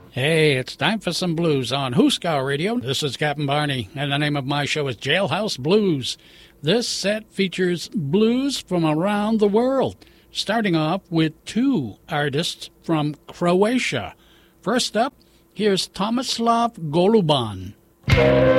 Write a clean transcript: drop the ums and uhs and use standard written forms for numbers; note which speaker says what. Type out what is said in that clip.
Speaker 1: Hey, it's time for some blues on Hooskow Radio. This is Captain Barney, and the name of my show is Jailhouse Blues. This set features blues from around the world, starting off with two artists from Croatia. First up, here's Tomislav Goluban.